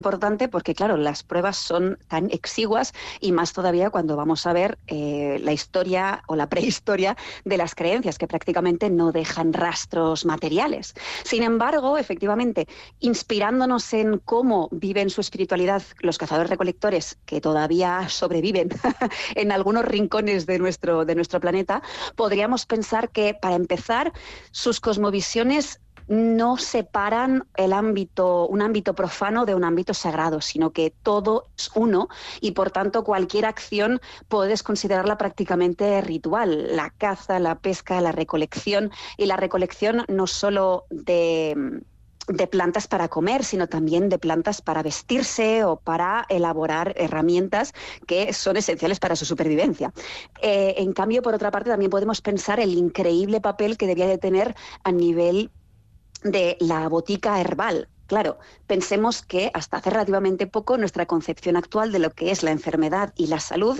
importante porque, claro, las pruebas son tan exiguas y más todavía cuando vamos a ver la historia o la prehistoria de las creencias, que prácticamente no dejan rastros materiales. Sin embargo, efectivamente, inspirándonos en cómo viven su espiritualidad los cazadores-recolectores que todavía sobreviven en algunos rincones de nuestro planeta, podríamos pensar que, para empezar, sus cosmovisiones no separan un ámbito profano de un ámbito sagrado, sino que todo es uno y, por tanto, cualquier acción puedes considerarla prácticamente ritual. La caza, la pesca, la recolección, y la recolección no solo de plantas para comer, sino también de plantas para vestirse o para elaborar herramientas que son esenciales para su supervivencia. En cambio, por otra parte, también podemos pensar el increíble papel que debía de tener a nivel de la botica herbal. Claro, pensemos que hasta hace relativamente poco nuestra concepción actual de lo que es la enfermedad y la salud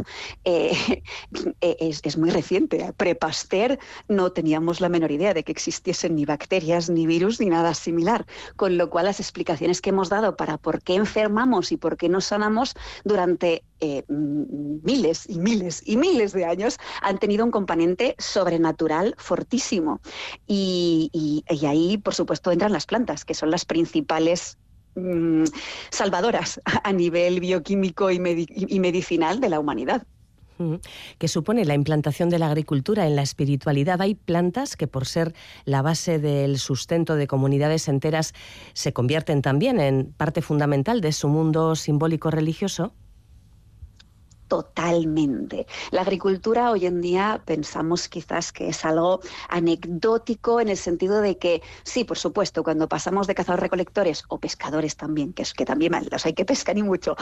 es muy reciente. Pre-Pasteur no teníamos la menor idea de que existiesen ni bacterias, ni virus, ni nada similar. Con lo cual, las explicaciones que hemos dado para por qué enfermamos y por qué no sanamos durante miles y miles y miles de años han tenido un componente sobrenatural fortísimo. Y ahí, por supuesto, entran las plantas, que son las principales salvadoras a nivel bioquímico y medicinal de la humanidad. ¿Qué supone la implantación de la agricultura en la espiritualidad? Hay plantas que, por ser la base del sustento de comunidades enteras, se convierten también en parte fundamental de su mundo simbólico religioso. Totalmente. La agricultura hoy en día pensamos quizás que es algo anecdótico, en el sentido de que sí, por supuesto, cuando pasamos de cazadores-recolectores o pescadores también, que también los hay que pescar y mucho,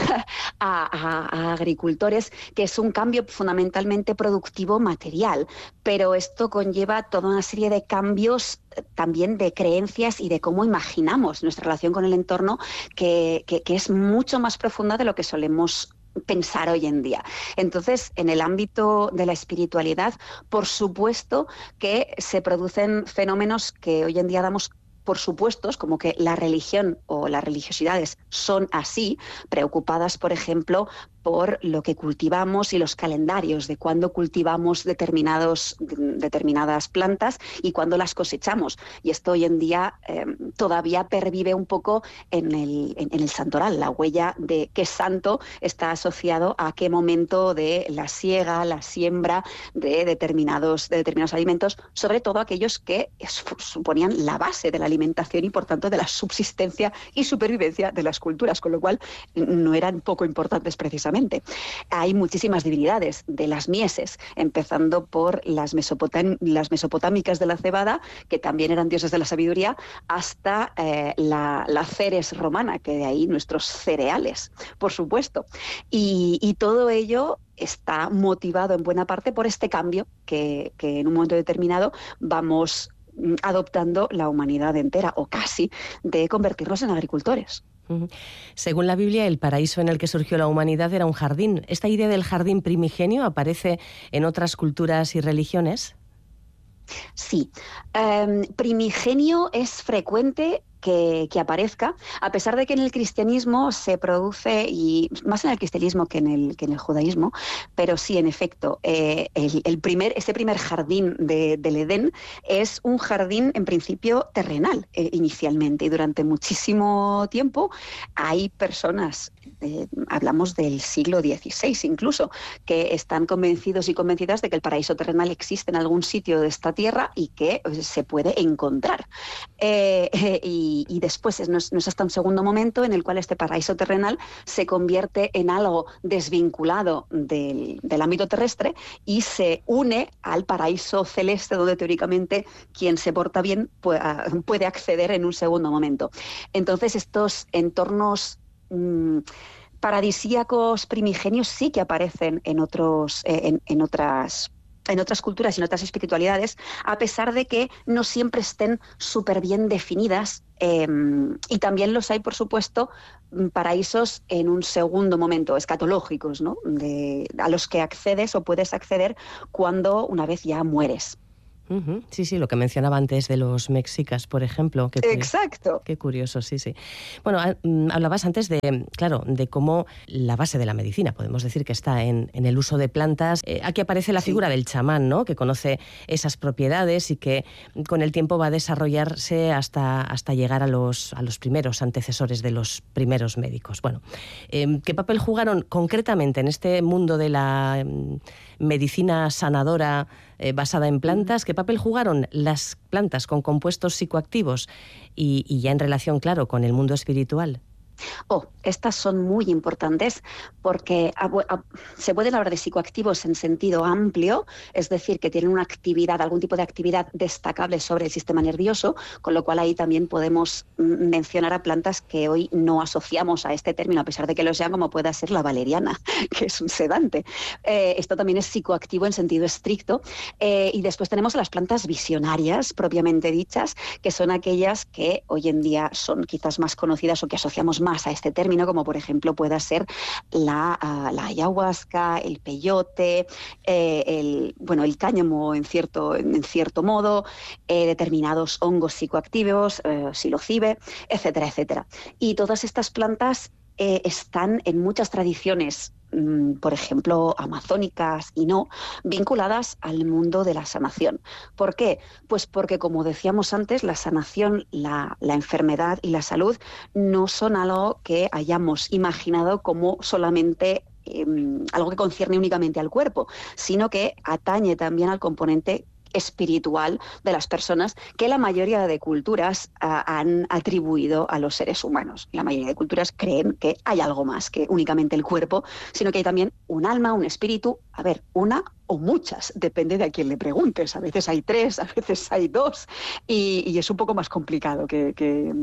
a agricultores, que es un cambio fundamentalmente productivo material, pero esto conlleva toda una serie de cambios también de creencias y de cómo imaginamos nuestra relación con el entorno, que es mucho más profunda de lo que solemos pensar hoy en día. Entonces, en el ámbito de la espiritualidad, por supuesto que se producen fenómenos que hoy en día damos por supuestos, como que la religión o las religiosidades son así, preocupadas, por ejemplo, por lo que cultivamos y los calendarios de cuándo cultivamos determinadas plantas y cuándo las cosechamos. Y esto hoy en día todavía pervive un poco en el santoral. La huella de qué santo está asociado a qué momento de la siega, la siembra de determinados alimentos, sobre todo aquellos que suponían la base de la alimentación y, por tanto, de la subsistencia y supervivencia de las culturas, con lo cual no eran poco importantes precisamente. Hay muchísimas divinidades de las mieses, empezando por las mesopotámicas de la cebada, que también eran dioses de la sabiduría, hasta la Ceres romana, que de ahí nuestros cereales, por supuesto. Y todo ello está motivado en buena parte por este cambio que en un momento determinado vamos adoptando la humanidad entera, o casi, de convertirnos en agricultores. Según la Biblia, el paraíso en el que surgió la humanidad era un jardín. ¿Esta idea del jardín primigenio aparece en otras culturas y religiones? Sí. Primigenio es frecuente que aparezca, a pesar de que en el cristianismo se produce, y más en el cristianismo que en el judaísmo, pero sí, en efecto, este primer jardín del Edén es un jardín en principio terrenal inicialmente, y durante muchísimo tiempo hay personas, hablamos del siglo XVI incluso, que están convencidos y convencidas de que el paraíso terrenal existe en algún sitio de esta tierra y que se puede encontrar. Y después no es hasta un segundo momento en el cual este paraíso terrenal se convierte en algo desvinculado del ámbito terrestre y se une al paraíso celeste, donde teóricamente quien se porta bien puede acceder en un segundo momento. Entonces, estos entornos paradisíacos primigenios sí que aparecen en otras culturas y en otras espiritualidades, a pesar de que no siempre estén súper bien definidas, y también los hay, por supuesto, paraísos en un segundo momento, escatológicos, ¿no? A los que accedes o puedes acceder una vez ya mueres. Uh-huh. Sí, sí, lo que mencionaba antes de los mexicas, por ejemplo. Exacto. Qué curioso, sí, sí. Bueno, hablabas antes de cómo la base de la medicina, podemos decir que está en el uso de plantas. Aquí aparece la figura del chamán, ¿no?, que conoce esas propiedades y que con el tiempo va a desarrollarse hasta llegar a los primeros antecesores de los primeros médicos. Bueno, ¿qué papel jugaron concretamente en este mundo de la medicina sanadora basada en plantas? ¿Qué papel jugaron las plantas con compuestos psicoactivos y ya en relación, claro, con el mundo espiritual? Estas son muy importantes porque se pueden hablar de psicoactivos en sentido amplio, es decir, que tienen una actividad, algún tipo de actividad destacable sobre el sistema nervioso, con lo cual ahí también podemos mencionar a plantas que hoy no asociamos a este término, a pesar de que lo sean, como pueda ser la valeriana, que es un sedante. Esto también es psicoactivo en sentido estricto. Y después tenemos las plantas visionarias, propiamente dichas, que son aquellas que hoy en día son quizás más conocidas o que asociamos más a este término, como por ejemplo pueda ser la ayahuasca, el peyote, el cáñamo en cierto modo, determinados hongos psicoactivos, psilocibe, etcétera, etcétera. Y todas estas plantas están en muchas tradiciones, por ejemplo, amazónicas y no, vinculadas al mundo de la sanación. ¿Por qué? Pues porque, como decíamos antes, la sanación, la enfermedad y la salud no son algo que hayamos imaginado como solamente algo que concierne únicamente al cuerpo, sino que atañe también al componente espiritual de las personas que la mayoría de culturas han atribuido a los seres humanos. La mayoría de culturas creen que hay algo más que únicamente el cuerpo, sino que hay también un alma, un espíritu, una o muchas, depende de a quién le preguntes. A veces hay 3, a veces hay 2, y es un poco más complicado que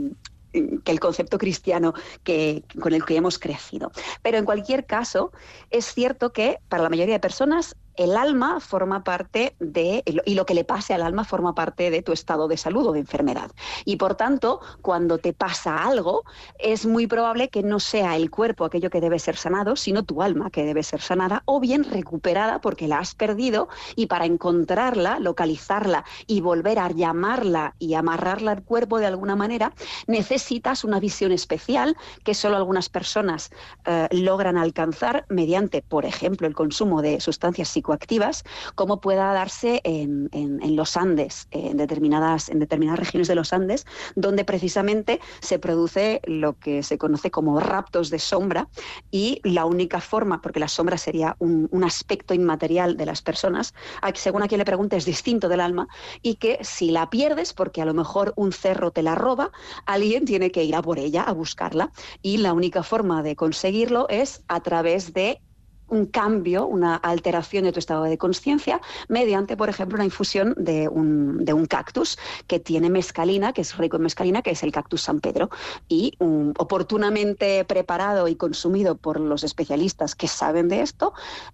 el concepto cristiano con el que hemos crecido. Pero en cualquier caso, es cierto que para la mayoría de personas el alma forma parte y lo que le pase al alma forma parte de tu estado de salud o de enfermedad. Y por tanto, cuando te pasa algo, es muy probable que no sea el cuerpo aquello que debe ser sanado, sino tu alma que debe ser sanada o bien recuperada porque la has perdido, y para encontrarla, localizarla y volver a llamarla y amarrarla al cuerpo de alguna manera, necesitas una visión especial que solo algunas personas logran alcanzar mediante, por ejemplo, el consumo de sustancias psicoactivas, como pueda darse en los Andes, en determinadas regiones de los Andes, donde precisamente se produce lo que se conoce como raptos de sombra, y la única forma, porque la sombra sería un aspecto inmaterial de las personas, según a quien le pregunte es distinto del alma, y que si la pierdes, porque a lo mejor un cerro te la roba, alguien tiene que ir a por ella, a buscarla, y la única forma de conseguirlo es a través de un cambio, una alteración de tu estado de conciencia mediante, por ejemplo, una infusión de un cactus que tiene mescalina, que es rico en mescalina, que es el cactus San Pedro, y oportunamente preparado y consumido por los especialistas que saben de esto,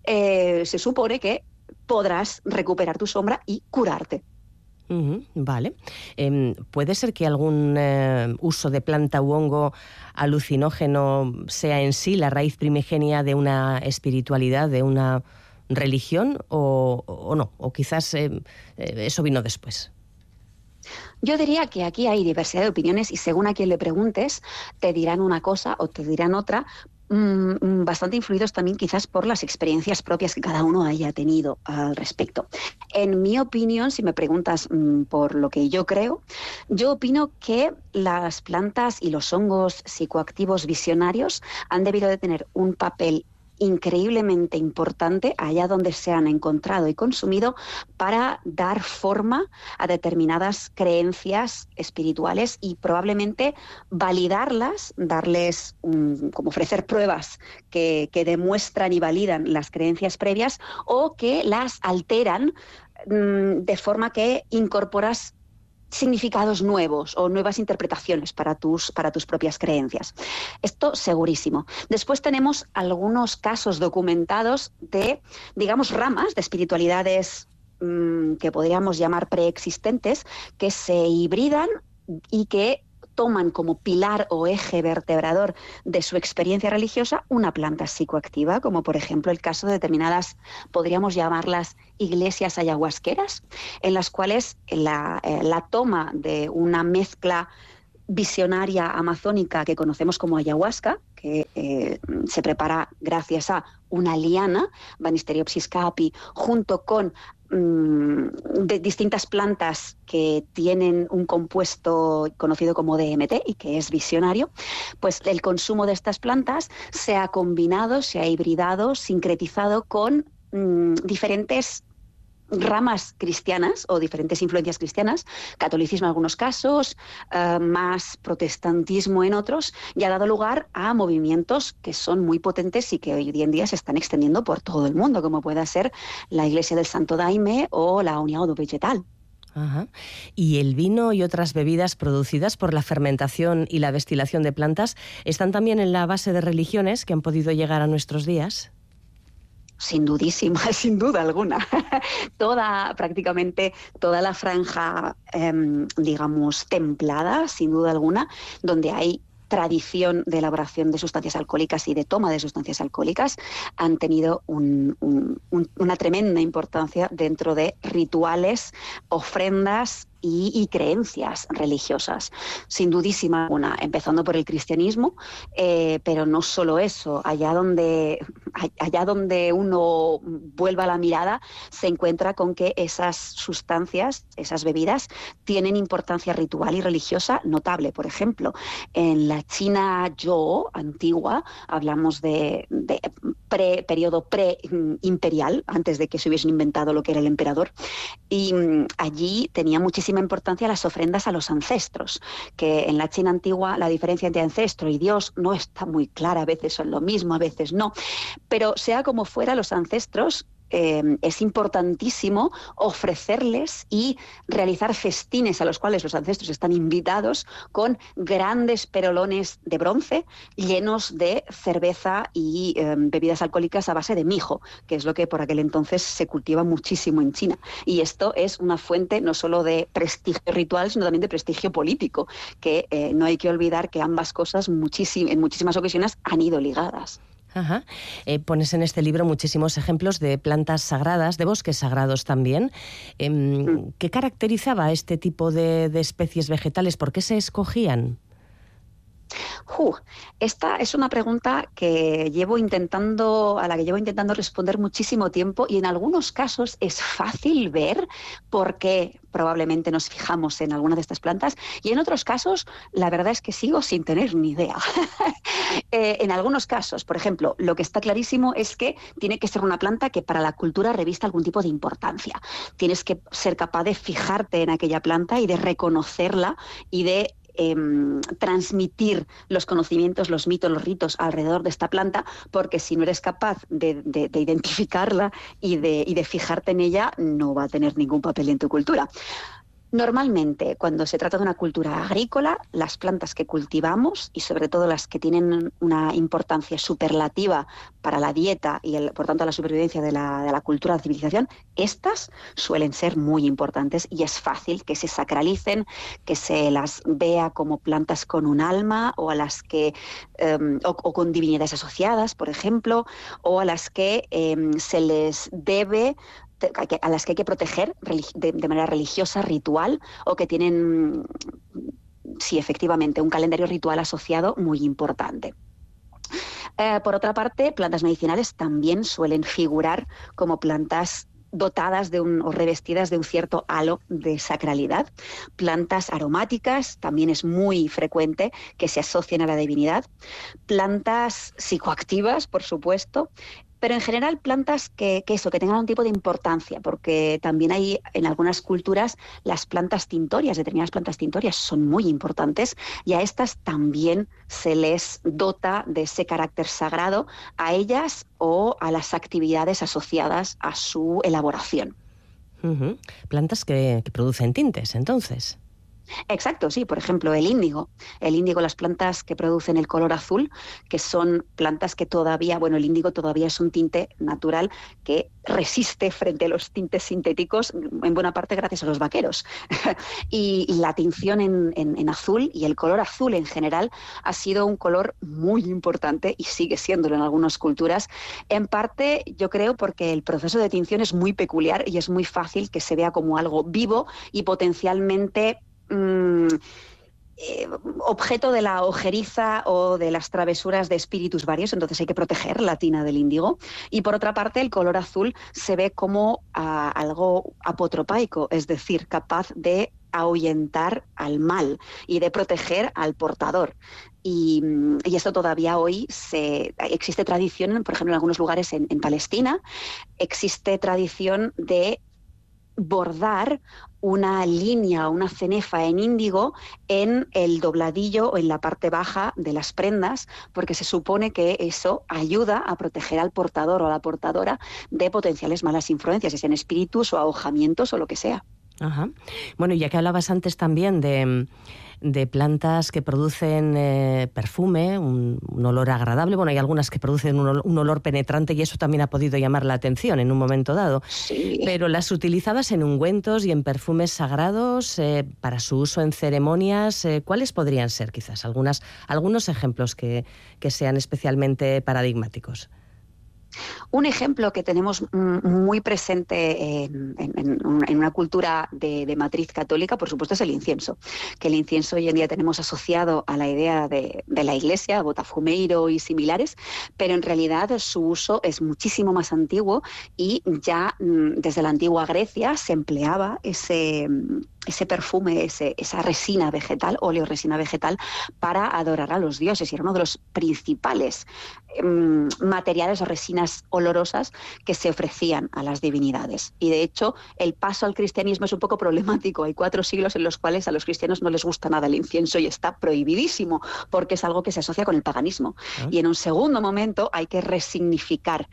se supone que podrás recuperar tu sombra y curarte. Vale. ¿Puede ser que algún uso de planta u hongo alucinógeno sea en sí la raíz primigenia de una espiritualidad, de una religión, o no? O quizás eso vino después. Yo diría que aquí hay diversidad de opiniones y según a quien le preguntes te dirán una cosa o te dirán otra, bastante influidos también quizás por las experiencias propias que cada uno haya tenido al respecto. En mi opinión, si me preguntas por lo que yo creo, yo opino que las plantas y los hongos psicoactivos visionarios han debido de tener un papel increíblemente importante allá donde se han encontrado y consumido para dar forma a determinadas creencias espirituales y probablemente validarlas, darles como ofrecer pruebas que demuestran y validan las creencias previas o que las alteran de forma que incorporas significados nuevos o nuevas interpretaciones para tus propias creencias. Esto segurísimo. Después tenemos algunos casos documentados de, digamos, ramas de espiritualidades que podríamos llamar preexistentes, que se hibridan y que toman como pilar o eje vertebrador de su experiencia religiosa una planta psicoactiva, como por ejemplo el caso de determinadas, podríamos llamarlas iglesias ayahuasqueras, en las cuales la toma de una mezcla visionaria amazónica que conocemos como ayahuasca, que se prepara gracias a una liana, Banisteriopsis caapi, junto con de distintas plantas que tienen un compuesto conocido como DMT y que es visionario, pues el consumo de estas plantas se ha combinado, se ha hibridado, sincretizado con diferentes ramas cristianas o diferentes influencias cristianas, catolicismo en algunos casos, más protestantismo en otros, y ha dado lugar a movimientos que son muy potentes y que hoy en día se están extendiendo por todo el mundo, como pueda ser la Iglesia del Santo Daime o la União do Vegetal. Ajá. ¿Y el vino y otras bebidas producidas por la fermentación y la destilación de plantas están también en la base de religiones que han podido llegar a nuestros días? Sin dudísima, sin duda alguna. Prácticamente toda la franja, digamos, templada, sin duda alguna, donde hay tradición de elaboración de sustancias alcohólicas y de toma de sustancias alcohólicas, han tenido una tremenda importancia dentro de rituales, ofrendas y creencias religiosas, sin dudísima alguna, empezando por el cristianismo, pero no solo eso, allá donde uno vuelva la mirada, se encuentra con que esas sustancias, esas bebidas, tienen importancia ritual y religiosa notable. Por ejemplo, en la China Zhou antigua, hablamos de periodo pre-imperial, antes de que se hubiesen inventado lo que era el emperador, y allí tenía muchísima importancia las ofrendas a los ancestros, que en la China antigua la diferencia entre ancestro y Dios no está muy clara, a veces son lo mismo, a veces no, pero sea como fuera, los ancestros es importantísimo ofrecerles y realizar festines a los cuales los ancestros están invitados con grandes perolones de bronce llenos de cerveza y bebidas alcohólicas a base de mijo, que es lo que por aquel entonces se cultiva muchísimo en China. Y esto es una fuente no solo de prestigio ritual, sino también de prestigio político, que no hay que olvidar que ambas cosas en muchísimas ocasiones han ido ligadas. Ajá. Pones en este libro muchísimos ejemplos de plantas sagradas, de bosques sagrados también. ¿Qué caracterizaba este tipo de especies vegetales? ¿Por qué se escogían? Esta es una pregunta a la que llevo intentando responder muchísimo tiempo, y en algunos casos es fácil ver por qué probablemente nos fijamos en alguna de estas plantas, y en otros casos la verdad es que sigo sin tener ni idea. En algunos casos, por ejemplo, lo que está clarísimo es que tiene que ser una planta que para la cultura revista algún tipo de importancia. Tienes que ser capaz de fijarte en aquella planta y de reconocerla y de transmitir los conocimientos, los mitos, los ritos alrededor de esta planta, porque si no eres capaz de identificarla y de fijarte en ella, no va a tener ningún papel en tu cultura. Normalmente, cuando se trata de una cultura agrícola, las plantas que cultivamos, y sobre todo las que tienen una importancia superlativa para la dieta y por tanto la supervivencia de la cultura de la civilización, estas suelen ser muy importantes, y es fácil que se sacralicen, que se las vea como plantas con un alma, o a las que o con divinidades asociadas, por ejemplo, o a las que se les debe, a las que hay que proteger de manera religiosa, ritual, o que tienen, sí, efectivamente, un calendario ritual asociado muy importante. Por otra parte, plantas medicinales también suelen figurar como plantas dotadas o revestidas de un cierto halo de sacralidad. Plantas aromáticas también es muy frecuente que se asocien a la divinidad. Plantas psicoactivas, por supuesto, pero en general plantas que tengan un tipo de importancia, porque también hay en algunas culturas las plantas tintorias, determinadas plantas tintorias son muy importantes, y a estas también se les dota de ese carácter sagrado, a ellas o a las actividades asociadas a su elaboración. Plantas que producen tintes, entonces. Exacto, sí. Por ejemplo, el índigo. El índigo, las plantas que producen el color azul, que son plantas que todavía, bueno, el índigo todavía es un tinte natural que resiste frente a los tintes sintéticos, en buena parte gracias a los vaqueros. Y la tinción en azul y el color azul en general ha sido un color muy importante y sigue siéndolo en algunas culturas. En parte, yo creo, porque el proceso de tinción es muy peculiar y es muy fácil que se vea como algo vivo y potencialmente objeto de la ojeriza o de las travesuras de espíritus varios, entonces hay que proteger la tina del índigo. Y por otra parte, el color azul se ve como algo apotropaico, es decir, capaz de ahuyentar al mal y de proteger al portador. Y esto todavía hoy existe tradición, por ejemplo, en algunos lugares en Palestina, existe tradición de bordar una línea o una cenefa en índigo en el dobladillo o en la parte baja de las prendas, porque se supone que eso ayuda a proteger al portador o a la portadora de potenciales malas influencias, ya sean espíritus o ahojamientos o lo que sea. Ajá. Bueno, y ya que hablabas antes también de plantas que producen perfume, un olor agradable. Bueno, hay algunas que producen un olor penetrante y eso también ha podido llamar la atención en un momento dado. Sí. Pero las utilizadas en ungüentos y en perfumes sagrados para su uso en ceremonias, ¿cuáles podrían ser quizás algunos ejemplos que sean especialmente paradigmáticos? Un ejemplo que tenemos muy presente en una cultura de matriz católica, por supuesto, es el incienso, que el incienso hoy en día tenemos asociado a la idea de la Iglesia, botafumeiro y similares, pero en realidad su uso es muchísimo más antiguo y ya desde la antigua Grecia se empleaba ese perfume, esa resina vegetal, oleoresina vegetal, para adorar a los dioses. Y era uno de los principales materiales o resinas olorosas que se ofrecían a las divinidades. Y de hecho, el paso al cristianismo es un poco problemático. Hay 4 siglos en los cuales a los cristianos no les gusta nada el incienso y está prohibidísimo, porque es algo que se asocia con el paganismo. Y en un segundo momento hay que resignificar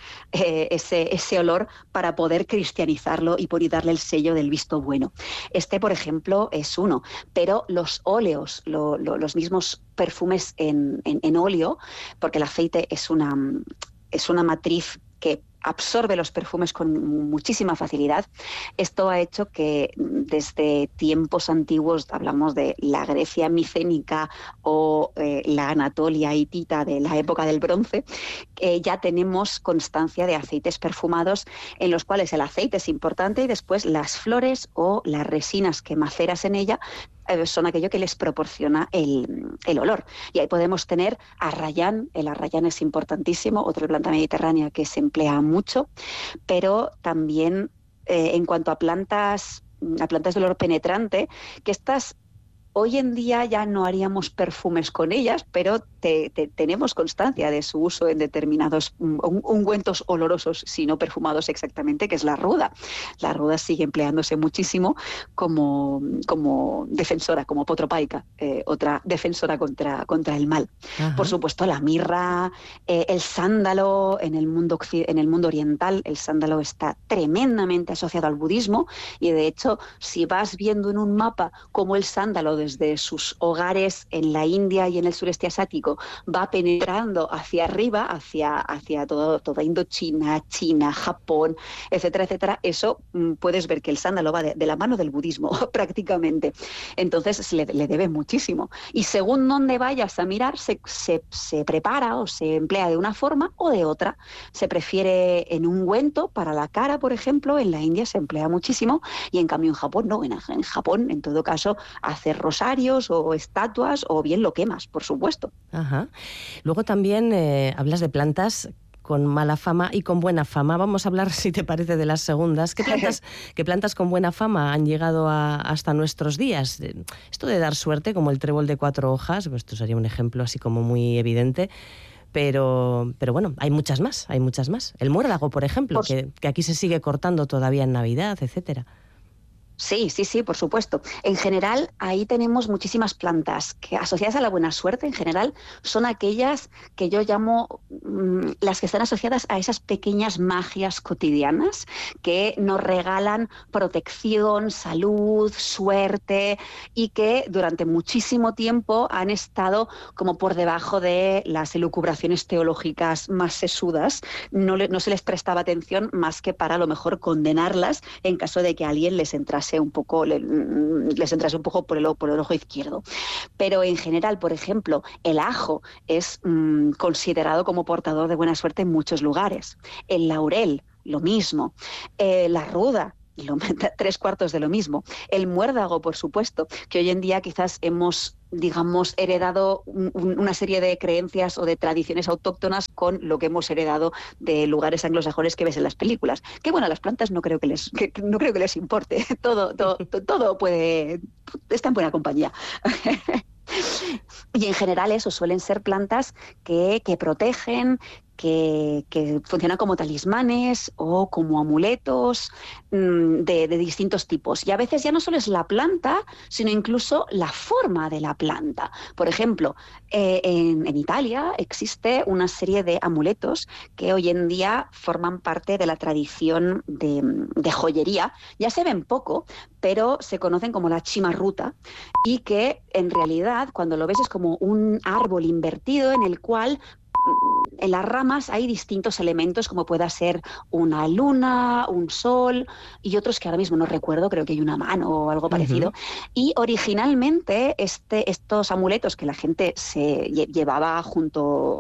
ese olor para poder cristianizarlo y darle el sello del visto bueno. Por ejemplo, es uno, pero los óleos, los mismos perfumes en óleo, porque el aceite es una matriz que absorbe los perfumes con muchísima facilidad. Esto ha hecho que desde tiempos antiguos, hablamos de la Grecia micénica o la Anatolia hitita de la época del bronce, ya tenemos constancia de aceites perfumados en los cuales el aceite es importante y después las flores o las resinas que maceras en ella son aquello que les proporciona el olor. Y ahí podemos tener arrayán. El arrayán es importantísimo, otra planta mediterránea que se emplea mucho, pero también en cuanto a plantas de olor penetrante, que estas hoy en día ya no haríamos perfumes con ellas, pero tenemos constancia de su uso en determinados ungüentos olorosos, si no perfumados exactamente, que es la ruda. La ruda sigue empleándose muchísimo como defensora, como potropaica, otra defensora contra el mal. Ajá. Por supuesto, la mirra, el sándalo en el mundo oriental. El sándalo está tremendamente asociado al budismo y, de hecho, si vas viendo en un mapa cómo el sándalo desde sus hogares en la India y en el sureste asiático va penetrando hacia arriba, hacia toda Indochina, China, Japón, etcétera, etcétera, eso puedes ver que el sándalo va de la mano del budismo prácticamente. Entonces se le debe muchísimo. Y según donde vayas a mirar, se prepara o se emplea de una forma o de otra. Se prefiere en ungüento para la cara, por ejemplo. En la India se emplea muchísimo y en cambio en Japón no. En Japón, en todo caso, hacer rosarios o estatuas o bien lo quemas, por supuesto. Ajá. Luego también hablas de plantas con mala fama y con buena fama. Vamos a hablar, si te parece, de las segundas. ¿Qué plantas con buena fama han llegado hasta nuestros días? Esto de dar suerte, como el trébol de 4 hojas, pues esto sería un ejemplo así como muy evidente. Pero bueno, hay muchas más. El muérdago, por ejemplo, que aquí se sigue cortando todavía en Navidad, etcétera. Sí, sí, sí, por supuesto. En general, ahí tenemos muchísimas plantas que asociadas a la buena suerte, en general, son aquellas que yo llamo las que están asociadas a esas pequeñas magias cotidianas que nos regalan protección, salud, suerte y que durante muchísimo tiempo han estado como por debajo de las elucubraciones teológicas más sesudas. No se les prestaba atención más que para a lo mejor condenarlas en caso de que alguien les entrase un poco por el ojo izquierdo. Pero en general, por ejemplo, el ajo es considerado como portador de buena suerte en muchos lugares. El laurel, lo mismo. La ruda, 3/4 de lo mismo. El muérdago, por supuesto, que hoy en día quizás hemos, digamos, heredado una serie de creencias o de tradiciones autóctonas con lo que hemos heredado de lugares anglosajones que ves en las películas. Que bueno, a las plantas no creo que les importe. Todo puede, está en buena compañía. Y en general eso suelen ser plantas que protegen, que funcionan como talismanes o como amuletos de distintos tipos. Y a veces ya no solo es la planta, sino incluso la forma de la planta. Por ejemplo, en Italia existe una serie de amuletos que hoy en día forman parte de la tradición de joyería. Ya se ven poco, pero se conocen como la cimarruta y que en realidad cuando lo ves es como un árbol invertido en el cual en las ramas hay distintos elementos como pueda ser una luna, un sol y otros que ahora mismo no recuerdo, creo que hay una mano o algo parecido. Y originalmente estos amuletos que la gente se llevaba junto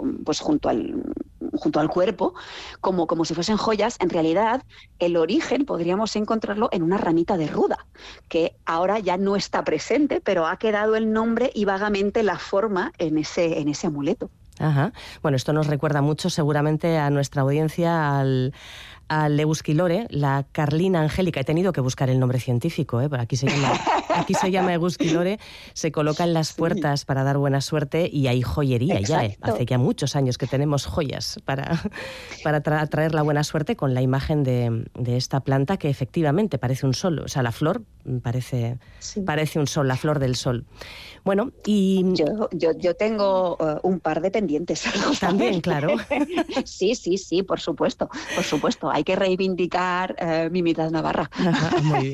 al cuerpo, como si fuesen joyas, en realidad el origen podríamos encontrarlo en una ramita de ruda, que ahora ya no está presente, pero ha quedado el nombre y vagamente la forma en ese amuleto. Ajá. Bueno, esto nos recuerda mucho seguramente a nuestra audiencia al Eguskilore, la carlina angélica. He tenido que buscar el nombre científico, pero aquí se llama Eguskilore. Se coloca en las puertas para dar buena suerte y hay joyería. Exacto. Ya, hace ya muchos años que tenemos joyas para atraer la buena suerte con la imagen de esta planta que efectivamente parece un sol. O sea, la flor parece un sol, la flor del sol. Bueno, y yo tengo un par de pendientes. También, claro. Sí, por supuesto. Hay que reivindicar mi mitad navarra. Muy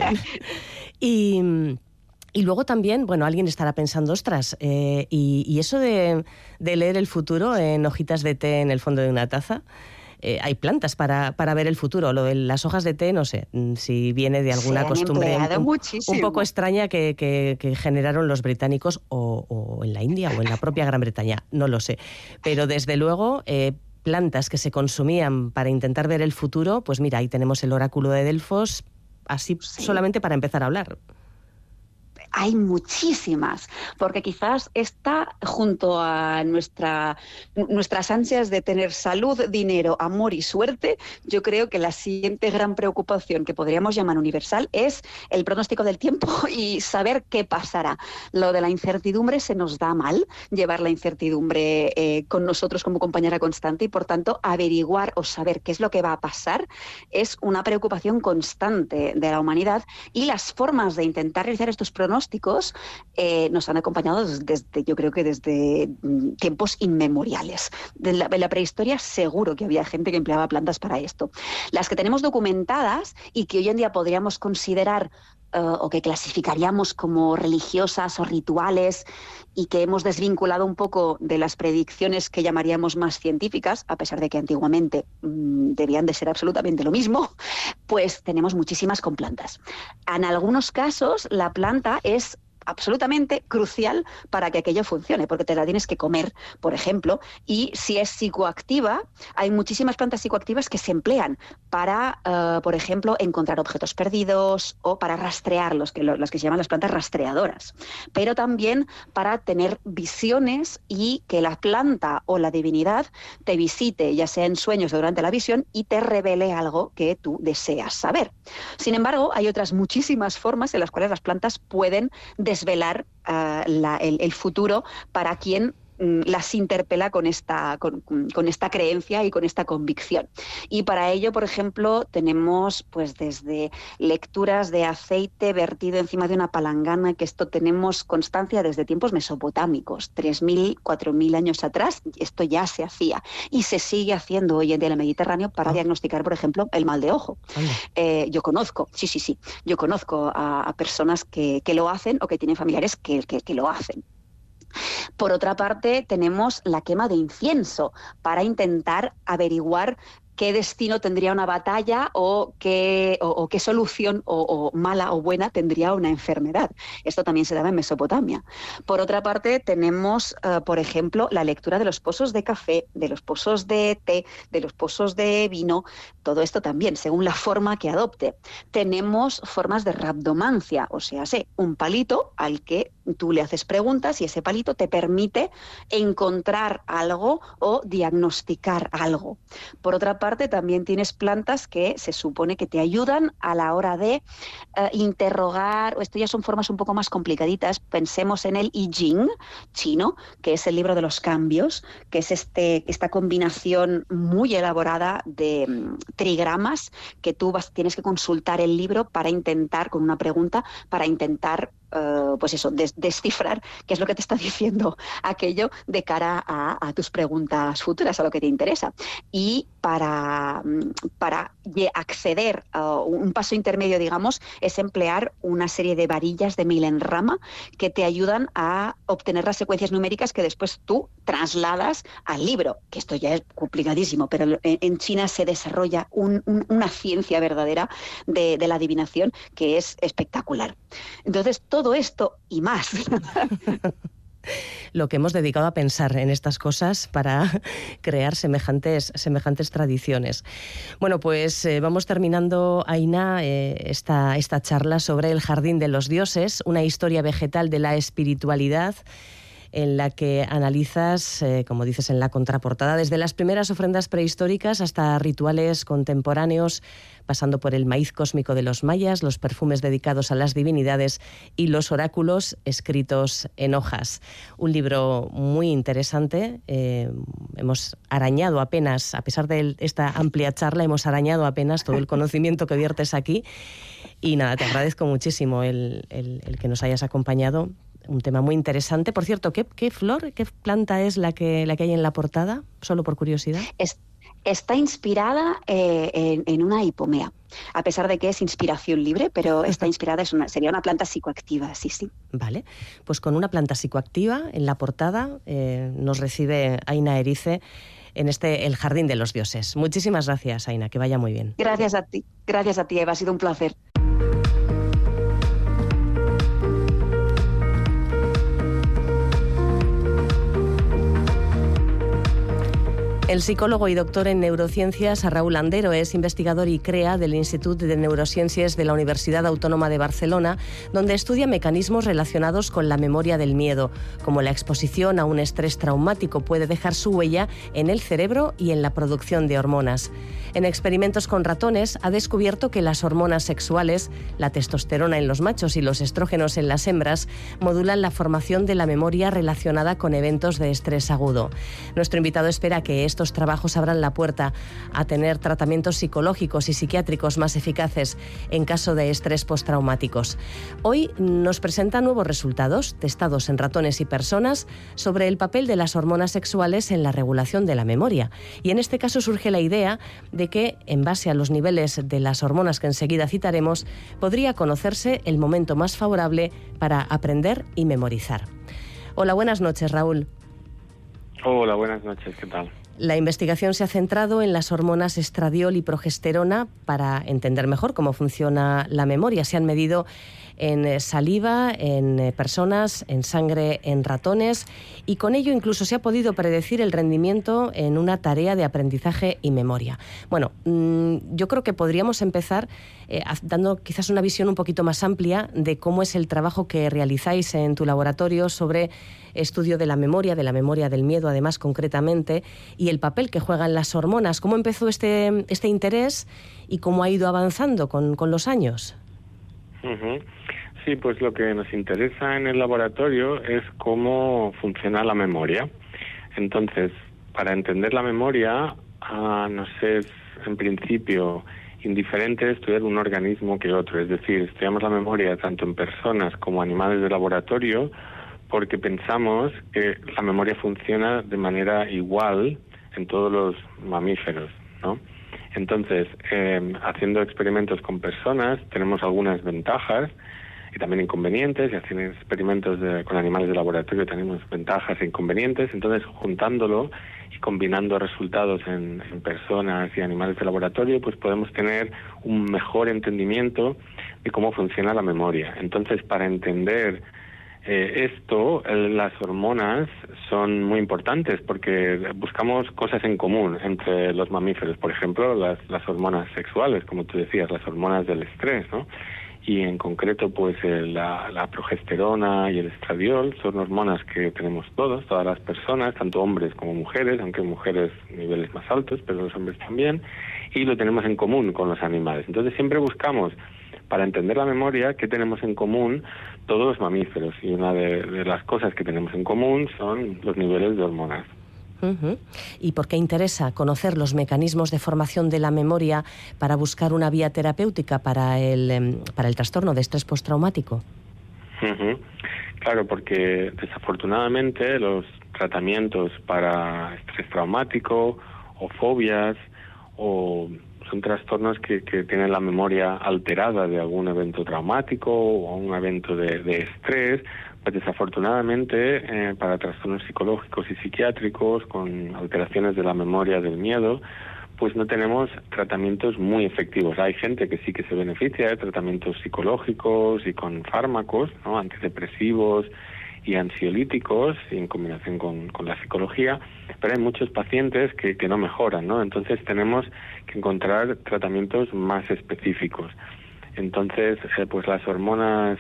bien. Y luego también, bueno, alguien estará pensando, ostras, y eso de leer el futuro en hojitas de té en el fondo de una taza. Hay plantas para ver el futuro. Lo de las hojas de té, no sé si viene de alguna costumbre un poco extraña que generaron los británicos o en la India o en la propia Gran Bretaña, no lo sé. Pero desde luego, plantas que se consumían para intentar ver el futuro, pues mira, ahí tenemos el oráculo de Delfos, así solamente para empezar a hablar. Hay muchísimas, porque quizás esta, junto a nuestras ansias de tener salud, dinero, amor y suerte, yo creo que la siguiente gran preocupación que podríamos llamar universal es el pronóstico del tiempo y saber qué pasará. Lo de la incertidumbre se nos da mal, llevar la incertidumbre con nosotros como compañera constante y, por tanto, averiguar o saber qué es lo que va a pasar es una preocupación constante de la humanidad y las formas de intentar realizar estos pronósticos nos han acompañado desde tiempos inmemoriales. En la prehistoria seguro que había gente que empleaba plantas para esto. Las que tenemos documentadas y que hoy en día podríamos considerar o que clasificaríamos como religiosas o rituales y que hemos desvinculado un poco de las predicciones que llamaríamos más científicas, a pesar de que antiguamente debían de ser absolutamente lo mismo, pues tenemos muchísimas con plantas. En algunos casos la planta es absolutamente crucial para que aquello funcione, porque te la tienes que comer, por ejemplo, y si es psicoactiva, hay muchísimas plantas psicoactivas que se emplean para, por ejemplo, encontrar objetos perdidos o para rastrear, las que se llaman las plantas rastreadoras, pero también para tener visiones y que la planta o la divinidad te visite, ya sea en sueños o durante la visión, y te revele algo que tú deseas saber. Sin embargo, hay otras muchísimas formas en las cuales las plantas pueden desvelar el futuro para quien las interpela con esta creencia y con esta convicción. Y para ello, por ejemplo, tenemos pues desde lecturas de aceite vertido encima de una palangana, que esto tenemos constancia desde tiempos mesopotámicos, 3.000, 4.000 años atrás, esto ya se hacía y se sigue haciendo hoy en día en el Mediterráneo para diagnosticar, por ejemplo, el mal de ojo. Yo conozco a personas que lo hacen o que tienen familiares que lo hacen. Por otra parte, tenemos la quema de incienso para intentar averiguar qué destino tendría una batalla o qué solución o mala o buena tendría una enfermedad. Esto también se daba en Mesopotamia. Por otra parte, tenemos, por ejemplo, la lectura de los pozos de café, de los pozos de té, de los pozos de vino. Todo esto también, según la forma que adopte. Tenemos formas de rabdomancia, o sea, un palito al que tú le haces preguntas y ese palito te permite encontrar algo o diagnosticar algo. Por otra parte, también tienes plantas que se supone que te ayudan a la hora de interrogar, o esto ya son formas un poco más complicaditas. Pensemos en el I Ching chino, que es el libro de los cambios, que es esta combinación muy elaborada de trigramas que tú tienes que consultar el libro para intentar, con una pregunta, para intentar descifrar qué es lo que te está diciendo aquello de cara a tus preguntas futuras, a lo que te interesa. Y para acceder a un paso intermedio, digamos, es emplear una serie de varillas de milenrama que te ayudan a obtener las secuencias numéricas que después tú trasladas al libro, que esto ya es complicadísimo, pero en China se desarrolla una ciencia verdadera de la adivinación que es espectacular. Entonces, todo esto y más. Lo que hemos dedicado a pensar en estas cosas para crear semejantes tradiciones. Bueno, pues vamos terminando, Aina, esta charla sobre el Jardín de los Dioses, una historia vegetal de la espiritualidad, en la que analizas, como dices en la contraportada, desde las primeras ofrendas prehistóricas hasta rituales contemporáneos, pasando por el maíz cósmico de los mayas, los perfumes dedicados a las divinidades y los oráculos escritos en hojas. Un libro muy interesante. Hemos arañado apenas, a pesar de esta amplia charla, hemos arañado apenas todo el conocimiento que viertes aquí. Y nada, te agradezco muchísimo el que nos hayas acompañado. Un tema muy interesante. Por cierto, ¿qué planta es la que hay en la portada? Solo por curiosidad. Está inspirada en una hipomea, a pesar de que es inspiración libre, pero está inspirada, sería una planta psicoactiva, sí. Vale, pues con una planta psicoactiva en la portada nos recibe Aina Erice en El Jardín de los Dioses. Muchísimas gracias, Aina, que vaya muy bien. Gracias a ti, Eva, ha sido un placer. El psicólogo y doctor en neurociencias Raúl Andero es investigador y CREA del Instituto de Neurociencias de la Universidad Autónoma de Barcelona, donde estudia mecanismos relacionados con la memoria del miedo, como la exposición a un estrés traumático puede dejar su huella en el cerebro y en la producción de hormonas. En experimentos con ratones ha descubierto que las hormonas sexuales, la testosterona en los machos y los estrógenos en las hembras, modulan la formación de la memoria relacionada con eventos de estrés agudo. Nuestro invitado espera que estos trabajos abran la puerta a tener tratamientos psicológicos y psiquiátricos más eficaces en caso de estrés postraumáticos. Hoy nos presenta nuevos resultados, testados en ratones y personas, sobre el papel de las hormonas sexuales en la regulación de la memoria. Y en este caso surge la idea de que, en base a los niveles de las hormonas que enseguida citaremos, podría conocerse el momento más favorable para aprender y memorizar. Hola, buenas noches, Raúl. Hola, buenas noches, ¿qué tal? La investigación se ha centrado en las hormonas estradiol y progesterona para entender mejor cómo funciona la memoria. Se han medido en saliva, en personas, en sangre, en ratones, y con ello incluso se ha podido predecir el rendimiento en una tarea de aprendizaje y memoria. Bueno, yo creo que podríamos empezar dando quizás una visión un poquito más amplia de cómo es el trabajo que realizáis en tu laboratorio sobre estudio de la memoria del miedo, además, concretamente, y el papel que juegan las hormonas. ¿Cómo empezó este interés y cómo ha ido avanzando con los años? Uh-huh. Sí, pues lo que nos interesa en el laboratorio es cómo funciona la memoria. Entonces, para entender la memoria, nos es en principio indiferente estudiar un organismo que otro. Es decir, estudiamos la memoria tanto en personas como animales de laboratorio porque pensamos que la memoria funciona de manera igual en todos los mamíferos, ¿no? Entonces, haciendo experimentos con personas tenemos algunas ventajas y también inconvenientes, y haciendo experimentos con animales de laboratorio tenemos ventajas e inconvenientes. Entonces, juntándolo y combinando resultados en personas y animales de laboratorio, pues podemos tener un mejor entendimiento de cómo funciona la memoria. Entonces, para entender las hormonas son muy importantes porque buscamos cosas en común entre los mamíferos. Por ejemplo, las hormonas sexuales, como tú decías, las hormonas del estrés, ¿no? Y en concreto, pues la progesterona y el estradiol son hormonas que tenemos todas las personas, tanto hombres como mujeres, aunque mujeres niveles más altos, pero los hombres también, y lo tenemos en común con los animales. Entonces siempre buscamos, para entender la memoria, qué tenemos en común todos los mamíferos, y una de las cosas que tenemos en común son los niveles de hormonas. ¿Y por qué interesa conocer los mecanismos de formación de la memoria para buscar una vía terapéutica para el trastorno de estrés postraumático? Claro, porque desafortunadamente los tratamientos para estrés traumático o fobias son trastornos que tienen la memoria alterada de algún evento traumático o un evento de estrés. Pues desafortunadamente para trastornos psicológicos y psiquiátricos con alteraciones de la memoria del miedo, pues no tenemos tratamientos muy efectivos. Hay gente que sí que se beneficia de tratamientos psicológicos y con fármacos, ¿no? Antidepresivos y ansiolíticos, en combinación con la psicología, pero hay muchos pacientes que no mejoran, ¿no? Entonces tenemos que encontrar tratamientos más específicos. Entonces, pues las hormonas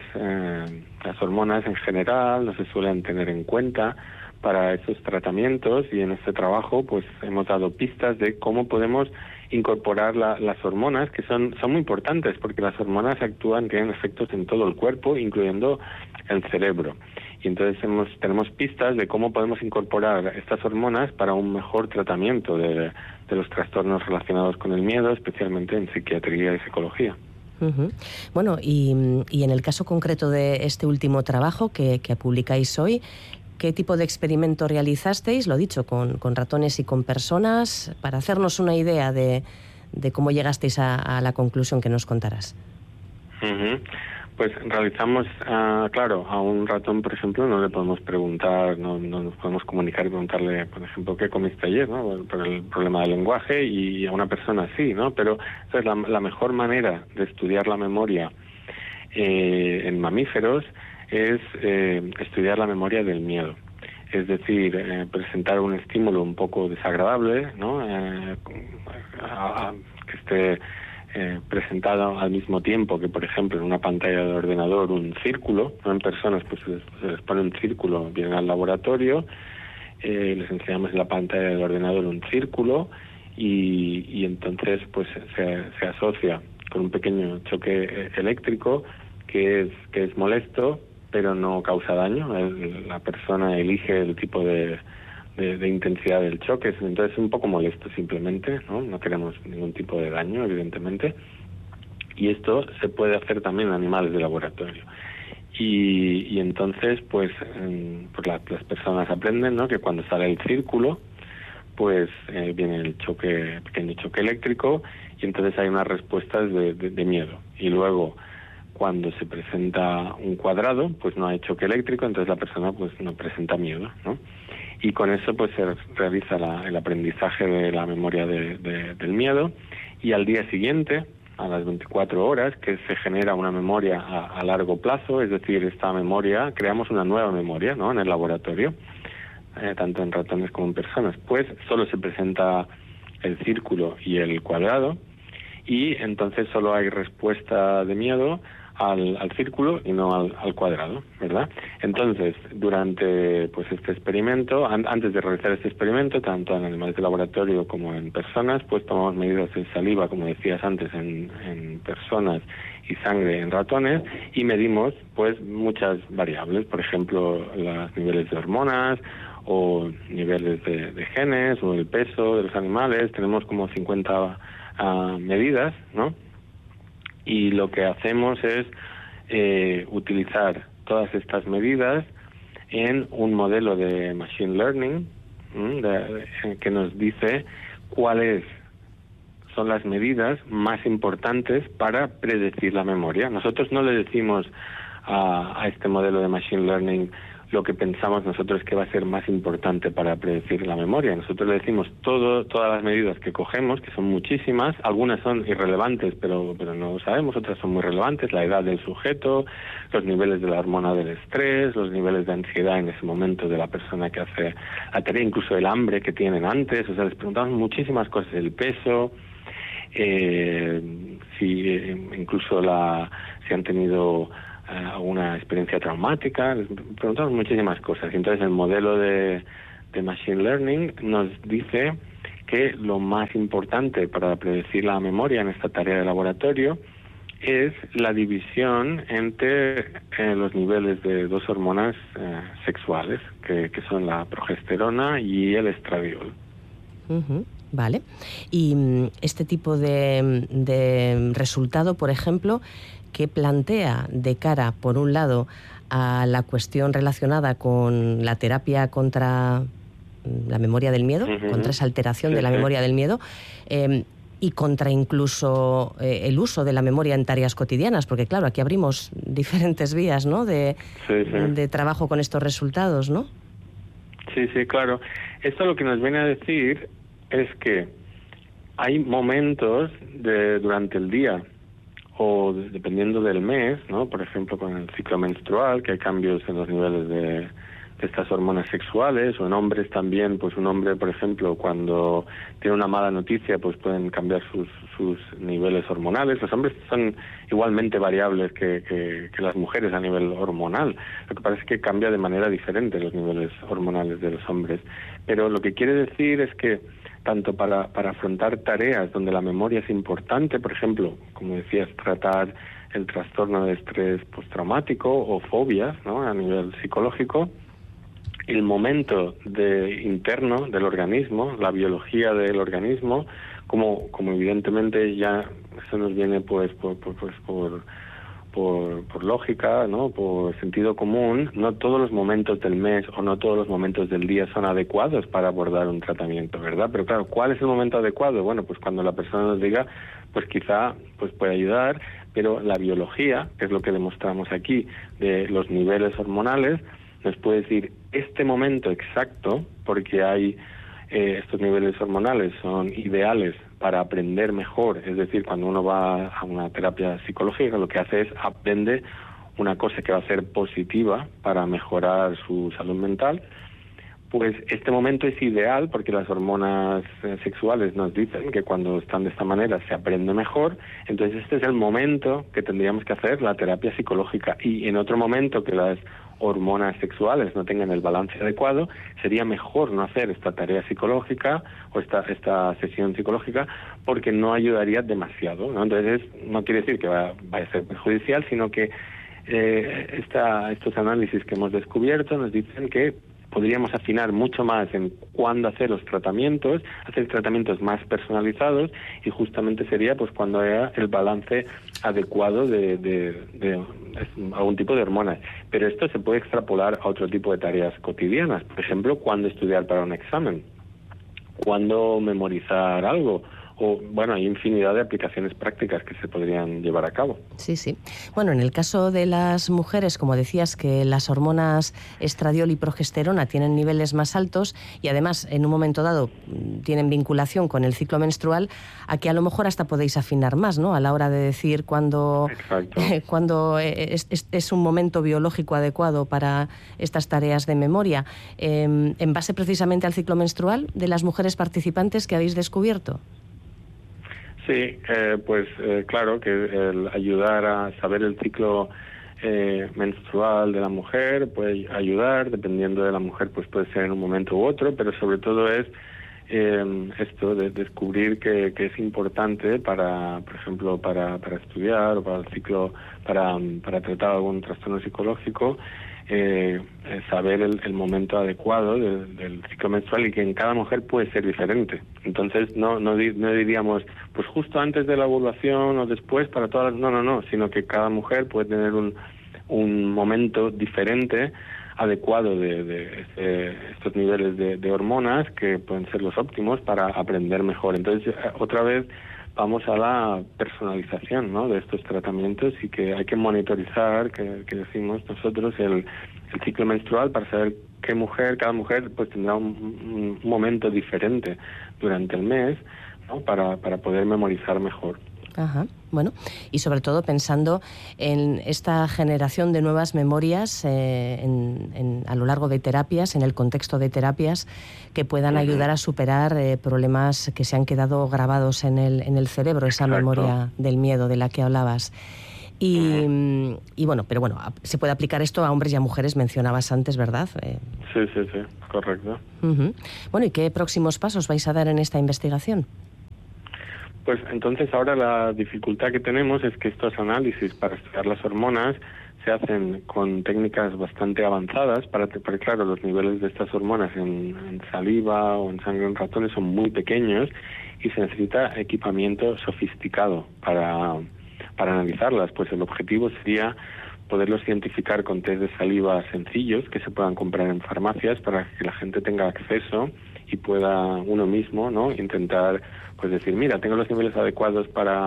en general no se suelen tener en cuenta para esos tratamientos, y en este trabajo pues hemos dado pistas de cómo podemos incorporar las hormonas, que son muy importantes porque las hormonas tienen efectos en todo el cuerpo, incluyendo el cerebro. Y entonces tenemos pistas de cómo podemos incorporar estas hormonas para un mejor tratamiento de los trastornos relacionados con el miedo, especialmente en psiquiatría y psicología. Bueno, y en el caso concreto de este último trabajo que publicáis hoy, ¿qué tipo de experimento realizasteis? Lo dicho, con ratones y con personas, para hacernos una idea de cómo llegasteis a la conclusión que nos contarás. Pues realizamos, claro, a un ratón, por ejemplo, no le podemos preguntar, no nos podemos comunicar y preguntarle, por ejemplo, ¿qué comiste ayer?, ¿no? Por el problema del lenguaje, y a una persona sí, ¿no? Pero entonces, la mejor manera de estudiar la memoria en mamíferos es estudiar la memoria del miedo. Es decir, presentar un estímulo un poco desagradable, ¿no? Que esté presentado al mismo tiempo que, por ejemplo, en una pantalla de ordenador un círculo, ¿no? En personas pues se les pone un círculo, vienen al laboratorio, les enseñamos en la pantalla del ordenador un círculo y entonces pues se asocia con un pequeño choque eléctrico que es molesto, pero no causa daño. La persona elige el tipo de intensidad del choque, entonces es un poco molesto simplemente, no queremos ningún tipo de daño, evidentemente, y esto se puede hacer también en animales de laboratorio. Y entonces pues las personas aprenden, ¿no?, que cuando sale el círculo pues viene el pequeño choque eléctrico, y entonces hay unas respuestas de miedo, y luego cuando se presenta un cuadrado pues no hay choque eléctrico, entonces la persona pues no presenta miedo, ¿no? Y con eso pues se realiza el aprendizaje de la memoria del miedo, y al día siguiente, a las 24 horas, que se genera una memoria a largo plazo, es decir, esta memoria, creamos una nueva memoria, ¿no?, en el laboratorio, tanto en ratones como en personas, pues solo se presenta el círculo y el cuadrado, y entonces solo hay respuesta de miedo al círculo y no al cuadrado, ¿verdad? Entonces, durante pues este experimento, antes de realizar este experimento, tanto en animales de laboratorio como en personas, pues tomamos medidas de saliva, como decías antes, en personas, y sangre en ratones, y medimos pues muchas variables, por ejemplo, los niveles de hormonas o niveles de genes o el peso de los animales. Tenemos como 50 medidas, ¿no? Y lo que hacemos es utilizar todas estas medidas en un modelo de machine learning que nos dice cuáles son las medidas más importantes para predecir la memoria. Nosotros no le decimos a este modelo de machine learning lo que pensamos nosotros que va a ser más importante para predecir la memoria. Nosotros le decimos todas las medidas que cogemos, que son muchísimas, algunas son irrelevantes, pero no lo sabemos, otras son muy relevantes, la edad del sujeto, los niveles de la hormona del estrés, los niveles de ansiedad en ese momento de la persona que hace la tarea, incluso el hambre que tienen antes, o sea, les preguntamos muchísimas cosas, el peso, incluso si han tenido alguna experiencia traumática, les preguntamos muchísimas cosas. Y entonces el modelo de Machine Learning nos dice que lo más importante para predecir la memoria en esta tarea de laboratorio es la división entre los niveles de dos hormonas sexuales, que son la progesterona y el estradiol. Uh-huh. Vale. Y este tipo de resultado, por ejemplo, que plantea de cara, por un lado, a la cuestión relacionada con la terapia contra la memoria del miedo, contra esa alteración de la memoria del miedo, y contra incluso el uso de la memoria en tareas cotidianas, porque claro, aquí abrimos diferentes vías, ¿no?, de trabajo con estos resultados, ¿no? Sí, claro. Esto lo que nos viene a decir es que hay momentos durante el día o dependiendo del mes, ¿no? Por ejemplo, con el ciclo menstrual, que hay cambios en los niveles de estas hormonas sexuales, o en hombres también, pues un hombre, por ejemplo, cuando tiene una mala noticia, pues pueden cambiar sus niveles hormonales. Los hombres son igualmente variables que las mujeres a nivel hormonal. Lo que pasa es que cambia de manera diferente los niveles hormonales de los hombres. Pero lo que quiere decir es que tanto para afrontar tareas donde la memoria es importante, por ejemplo, como decías, tratar el trastorno de estrés postraumático o fobias, ¿no?, a nivel psicológico, el momento interno del organismo, la biología del organismo, como evidentemente ya eso nos viene por lógica, ¿no?, por sentido común, no todos los momentos del mes o no todos los momentos del día son adecuados para abordar un tratamiento, ¿verdad? Pero claro, ¿cuál es el momento adecuado? Bueno, pues cuando la persona nos diga, pues quizá pues puede ayudar, pero la biología, que es lo que demostramos aquí, de los niveles hormonales, nos puede decir este momento exacto, porque hay estos niveles hormonales son ideales para aprender mejor, es decir, cuando uno va a una terapia psicológica, lo que hace es aprende una cosa que va a ser positiva para mejorar su salud mental, pues este momento es ideal porque las hormonas sexuales nos dicen que cuando están de esta manera se aprende mejor, entonces este es el momento que tendríamos que hacer la terapia psicológica, y en otro momento que las hormonas sexuales no tengan el balance adecuado, sería mejor no hacer esta tarea psicológica o esta sesión psicológica porque no ayudaría demasiado, ¿no? Entonces no quiere decir que vaya a ser perjudicial, sino que estos análisis que hemos descubierto nos dicen que podríamos afinar mucho más en cuándo hacer los tratamientos, hacer tratamientos más personalizados, y justamente sería pues cuando haya el balance adecuado de algún tipo de hormonas. Pero esto se puede extrapolar a otro tipo de tareas cotidianas, por ejemplo, cuándo estudiar para un examen, cuándo memorizar algo, o bueno, hay infinidad de aplicaciones prácticas que se podrían llevar a cabo. Sí. Bueno, en el caso de las mujeres, como decías, que las hormonas estradiol y progesterona tienen niveles más altos y además en un momento dado tienen vinculación con el ciclo menstrual, aquí a lo mejor hasta podéis afinar más, ¿no?, a la hora de decir cuándo es un momento biológico adecuado para estas tareas de memoria, en base precisamente al ciclo menstrual de las mujeres participantes que habéis descubierto. Sí, claro que el ayudar a saber el ciclo menstrual de la mujer puede ayudar, dependiendo de la mujer, pues puede ser en un momento u otro, pero sobre todo es esto de descubrir que es importante para, por ejemplo, para estudiar o para el ciclo, para tratar algún trastorno psicológico, saber el momento adecuado del ciclo menstrual, y que en cada mujer puede ser diferente. Entonces no diríamos pues justo antes de la ovulación o después para todas las... No, sino que cada mujer puede tener un momento diferente, adecuado de estos niveles de hormonas, que pueden ser los óptimos para aprender mejor. Entonces, otra vez vamos a la personalización, ¿no?, de estos tratamientos, y que hay que monitorizar, que decimos nosotros, el ciclo menstrual para saber cada mujer pues tendrá un momento diferente durante el mes, ¿no?, para poder memorizar mejor. Ajá. Bueno, y sobre todo pensando en esta generación de nuevas memorias a lo largo de terapias, en el contexto de terapias que puedan ayudar a superar problemas que se han quedado grabados en el cerebro, esa Exacto. Memoria del miedo de la que hablabas. Y bueno, pero bueno, se puede aplicar esto a hombres y a mujeres, mencionabas antes, ¿verdad? Sí, correcto. Bueno, ¿y qué próximos pasos vais a dar en esta investigación? Pues entonces ahora la dificultad que tenemos es que estos análisis para estudiar las hormonas se hacen con técnicas bastante avanzadas, porque claro, los niveles de estas hormonas en saliva o en sangre en ratones son muy pequeños y se necesita equipamiento sofisticado para analizarlas. Pues el objetivo sería poderlos identificar con test de saliva sencillos que se puedan comprar en farmacias para que la gente tenga acceso y pueda uno mismo, ¿no?, intentar pues decir, mira, tengo los niveles adecuados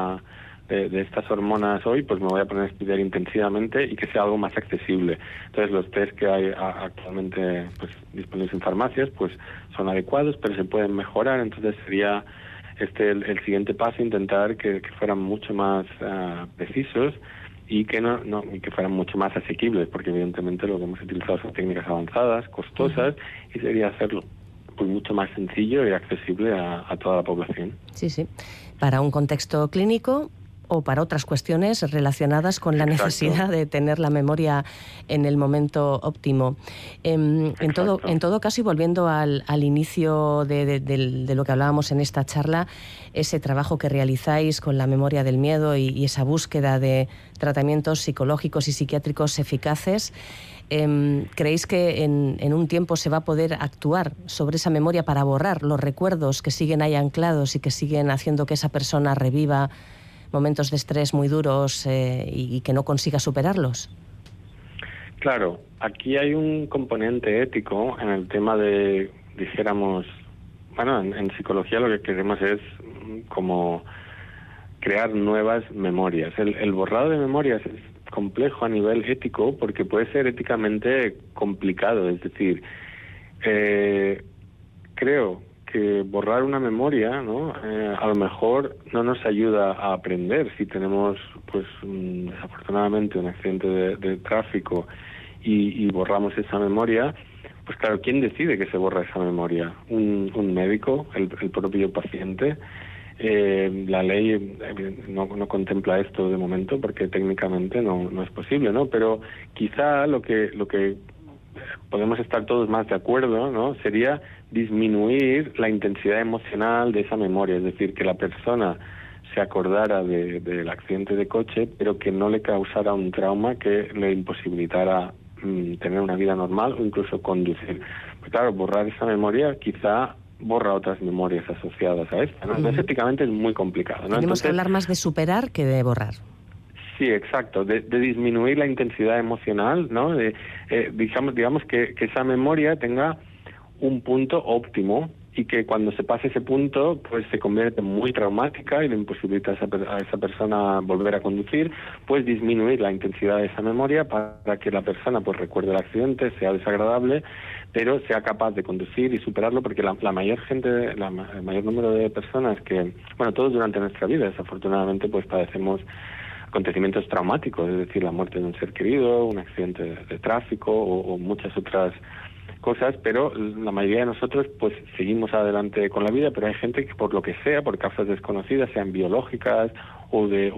de estas hormonas hoy, pues me voy a poner a estudiar intensivamente, y que sea algo más accesible. Entonces los test que hay actualmente pues disponibles en farmacias pues son adecuados, pero se pueden mejorar. Entonces sería el siguiente paso, intentar que fueran mucho más precisos y que y que fueran mucho más asequibles, porque evidentemente lo que hemos utilizado son técnicas avanzadas, costosas, y sería hacerlo pues mucho más sencillo y accesible a toda la población. Sí. Para un contexto clínico o para otras cuestiones relacionadas con la necesidad de tener la memoria en el momento óptimo. En todo caso, y volviendo al inicio de lo que hablábamos en esta charla, ese trabajo que realizáis con la memoria del miedo y esa búsqueda de tratamientos psicológicos y psiquiátricos eficaces, ¿creéis que en un tiempo se va a poder actuar sobre esa memoria para borrar los recuerdos que siguen ahí anclados y que siguen haciendo que esa persona reviva momentos de estrés muy duros y que no consiga superarlos? Claro, aquí hay un componente ético en el tema de, dijéramos, bueno, en psicología lo que queremos es como crear nuevas memorias. El borrado de memorias es complejo a nivel ético porque puede ser éticamente complicado. Es decir, creo que borrar una memoria, ¿no?, a lo mejor no nos ayuda a aprender. Si tenemos, pues desafortunadamente, un accidente de tráfico y borramos esa memoria, pues claro, ¿quién decide que se borra esa memoria? ¿Un médico? ¿El propio paciente? La ley no contempla esto de momento porque técnicamente no es posible, ¿no? Pero quizá lo que podemos estar todos más de acuerdo, ¿no?, sería disminuir la intensidad emocional de esa memoria, es decir, que la persona se acordara del accidente de coche, pero que no le causara un trauma que le imposibilitara tener una vida normal o incluso conducir. Pues claro, borrar esa memoria quizá borra otras memorias asociadas a esta, ¿no? Entonces, éticamente es muy complicado, ¿no? Tenemos que hablar más de superar que de borrar. Sí, exacto, de disminuir la intensidad emocional, ¿no? Digamos que esa memoria tenga un punto óptimo y que cuando se pase ese punto pues se convierte muy traumática y le imposibilita a esa persona volver a conducir. Pues disminuir la intensidad de esa memoria para que la persona pues recuerde el accidente, sea desagradable, pero sea capaz de conducir y superarlo, porque el mayor número de personas que, bueno, todos durante nuestra vida desafortunadamente pues padecemos acontecimientos traumáticos, es decir, la muerte de un ser querido, un accidente de tráfico o muchas otras cosas, pero la mayoría de nosotros pues seguimos adelante con la vida, pero hay gente que por lo que sea, por causas desconocidas, sean biológicas o de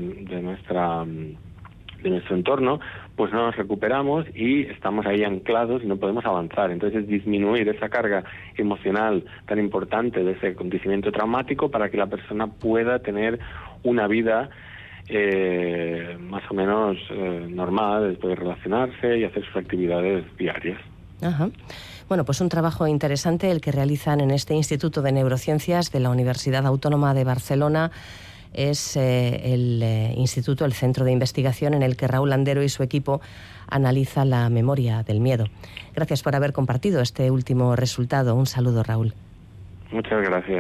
nuestro entorno, pues no nos recuperamos y estamos ahí anclados y no podemos avanzar. Entonces, disminuir esa carga emocional tan importante de ese acontecimiento traumático para que la persona pueda tener una vida más o menos normal, puede relacionarse y hacer sus actividades diarias. Ajá. Bueno, pues un trabajo interesante el que realizan en este Instituto de Neurociencias de la Universidad Autónoma de Barcelona. Es el instituto, el centro de investigación en el que Raúl Landero y su equipo analiza la memoria del miedo. Gracias por haber compartido este último resultado. Un saludo, Raúl. Muchas gracias.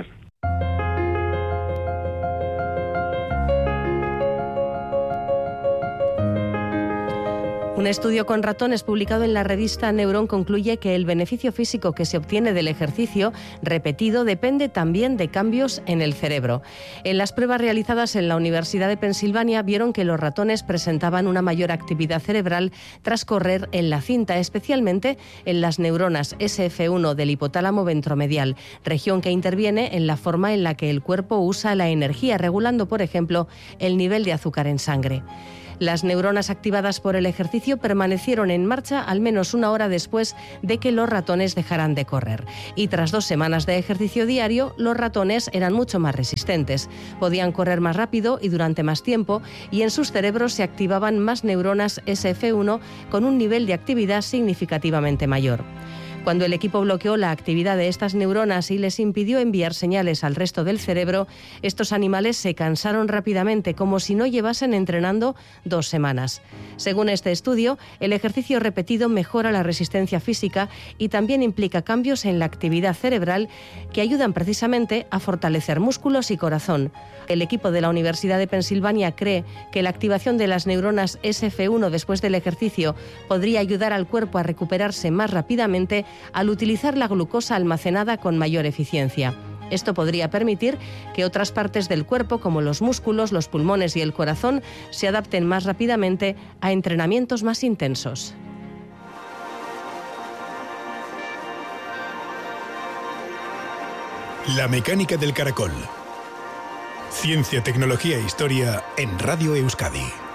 Un estudio con ratones publicado en la revista Neuron concluye que el beneficio físico que se obtiene del ejercicio repetido depende también de cambios en el cerebro. En las pruebas realizadas en la Universidad de Pensilvania vieron que los ratones presentaban una mayor actividad cerebral tras correr en la cinta, especialmente en las neuronas SF1 del hipotálamo ventromedial, región que interviene en la forma en la que el cuerpo usa la energía, regulando, por ejemplo, el nivel de azúcar en sangre. Las neuronas activadas por el ejercicio permanecieron en marcha al menos una hora después de que los ratones dejaran de correr. Y tras 2 semanas de ejercicio diario, los ratones eran mucho más resistentes. Podían correr más rápido y durante más tiempo, y en sus cerebros se activaban más neuronas SF1 con un nivel de actividad significativamente mayor. Cuando el equipo bloqueó la actividad de estas neuronas y les impidió enviar señales al resto del cerebro, estos animales se cansaron rápidamente, como si no llevasen entrenando 2 semanas. Según este estudio, el ejercicio repetido mejora la resistencia física y también implica cambios en la actividad cerebral que ayudan precisamente a fortalecer músculos y corazón. El equipo de la Universidad de Pensilvania cree que la activación de las neuronas SF1 después del ejercicio podría ayudar al cuerpo a recuperarse más rápidamente al utilizar la glucosa almacenada con mayor eficiencia. Esto podría permitir que otras partes del cuerpo, como los músculos, los pulmones y el corazón, se adapten más rápidamente a entrenamientos más intensos. La mecánica del caracol. Ciencia, tecnología e historia en Radio Euskadi.